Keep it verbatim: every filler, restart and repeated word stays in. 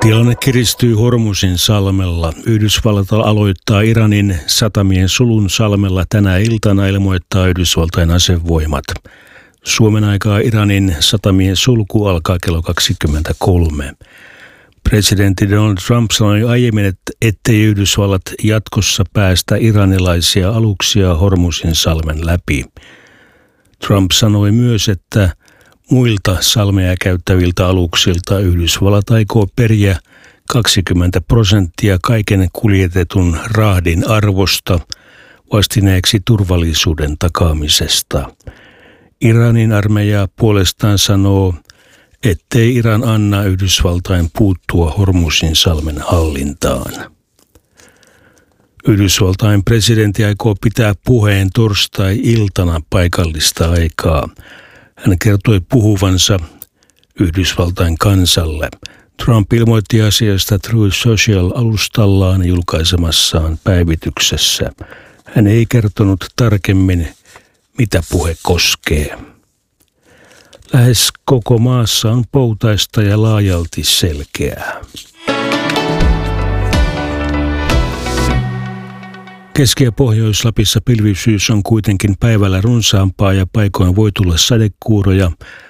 Tilanne kiristyy Hormuzin salmella. Yhdysvallat aloittaa Iranin satamien sulun salmella tänä iltana, ilmoittaa Yhdysvaltain asevoimat. Suomen aikaa Iranin satamien sulku alkaa kello kaksikymmentäkolme. Presidentti Donald Trump sanoi aiemmin, ettei Yhdysvallat jatkossa päästä iranilaisia aluksia Hormuzin salmen läpi. Trump sanoi myös, että muilta salmea käyttäviltä aluksilta Yhdysvallat aikoo periä kaksikymmentä prosenttia kaiken kuljetetun rahdin arvosta vastineeksi turvallisuuden takaamisesta. Iranin armeija puolestaan sanoo, ettei Iran anna Yhdysvaltain puuttua Hormuzin salmen hallintaan. Yhdysvaltain presidentti aikoo pitää puheen torstai-iltana paikallista aikaa. Hän kertoi puhuvansa Yhdysvaltain kansalle. Trump ilmoitti asiasta Truth Social-alustallaan julkaisemassaan päivityksessä. Hän ei kertonut tarkemmin, mitä puhe koskee. Lähes koko maassa on poutaista ja laajalti selkeää. Keski- ja Pohjois-Lapissa pilvisyys on kuitenkin päivällä runsaampaa ja paikoin voi tulla sadekuuroja.